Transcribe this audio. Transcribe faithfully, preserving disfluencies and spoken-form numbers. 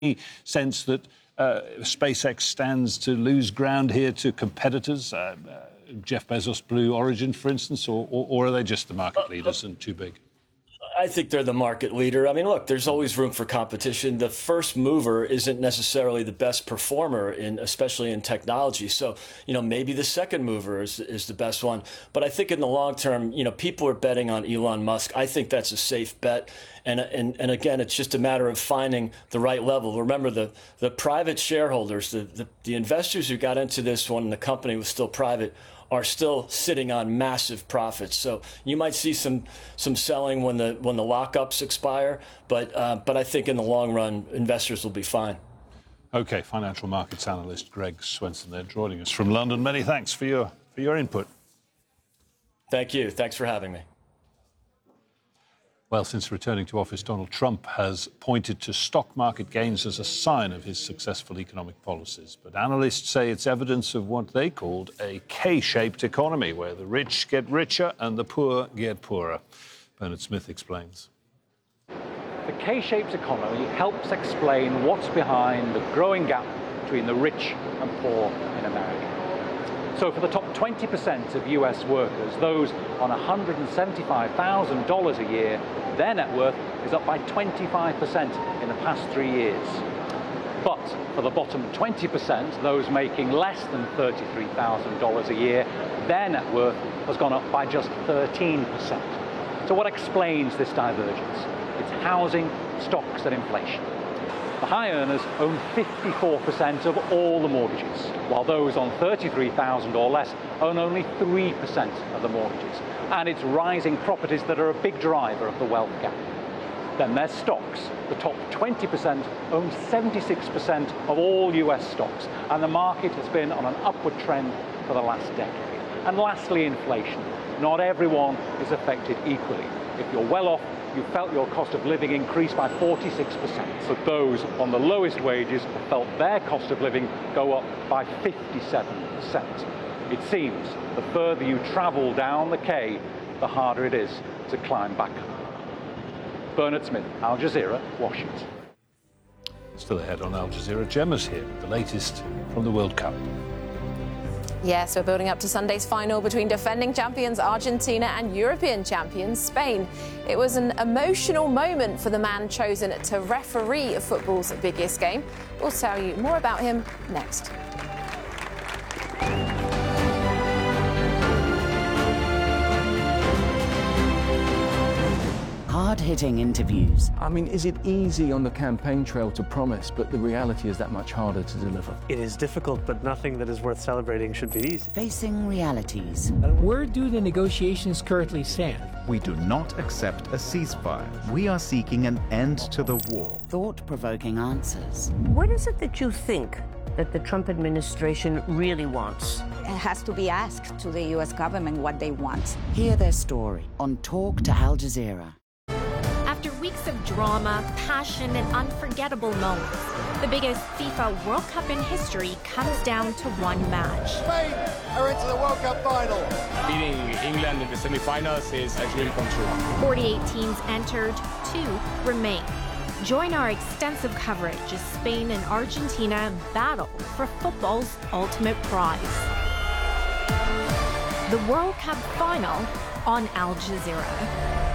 sense that uh, SpaceX stands to lose ground here to competitors, uh, uh, Jeff Bezos' Blue Origin, for instance, or, or, or are they just the market leaders and too big? I think they're the market leader. I mean, look, there's always room for competition. The first mover isn't necessarily the best performer, in, especially in technology. So, you know, maybe the second mover is, is the best one. But I think in the long term, you know, people are betting on Elon Musk. I think that's a safe bet. And, and, and again, it's just a matter of finding the right level. Remember, the, the private shareholders, the, the, the investors who got into this when the company was still private, are still sitting on massive profits. So you might see some some selling when the when the lockups expire, but uh, but I think in the long run, investors will be fine. Okay, financial markets analyst Greg Swenson there, joining us from London. Many thanks for your for your input. Thank you. Thanks for having me. Well, since returning to office, Donald Trump has pointed to stock market gains as a sign of his successful economic policies. But analysts say it's evidence of what they called a K-shaped economy, where the rich get richer and the poor get poorer. Bernard Smith explains. The K-shaped economy helps explain what's behind the growing gap between the rich and poor in America. So for the top twenty percent of U S workers, those on one hundred seventy-five thousand dollars a year, their net worth is up by twenty-five percent in the past three years. But for the bottom twenty percent, those making less than thirty-three thousand dollars a year, their net worth has gone up by just thirteen percent. So what explains this divergence? It's housing, stocks and inflation. The high earners own fifty-four percent of all the mortgages, while those on thirty-three thousand dollars or less own only three percent of the mortgages. And it's rising properties that are a big driver of the wealth gap. Then there's stocks. The top twenty percent own seventy-six percent of all U S stocks, and the market has been on an upward trend for the last decade. And lastly, inflation. Not everyone is affected equally. If you're well off, you felt your cost of living increase by forty-six percent. But those on the lowest wages felt their cost of living go up by fifty-seven percent. It seems the further you travel down the K, the harder it is to climb back up. Bernard Smith, Al Jazeera, Washington. Still ahead on Al Jazeera, Gemma's here with the latest from the World Cup. Yes, we're building up to Sunday's final between defending champions Argentina and European champions Spain. It was an emotional moment for the man chosen to referee football's biggest game. We'll tell you more about him next. Hard-hitting interviews. I mean, is it easy on the campaign trail to promise, but the reality is that much harder to deliver? It is difficult, but nothing that is worth celebrating should be easy. Facing realities. Where do the negotiations currently stand? We do not accept a ceasefire. We are seeking an end to the war. Thought-provoking answers. What is it that you think that the Trump administration really wants? It has to be asked to the U S government what they want. Hear their story on Talk to Al Jazeera. After weeks of drama, passion, and unforgettable moments, the biggest FIFA World Cup in history comes down to one match. Spain are into the World Cup final. Beating England in the semi-finals is a dream come true. forty-eight teams entered, two remain. Join our extensive coverage as Spain and Argentina battle for football's ultimate prize. The World Cup final on Al Jazeera.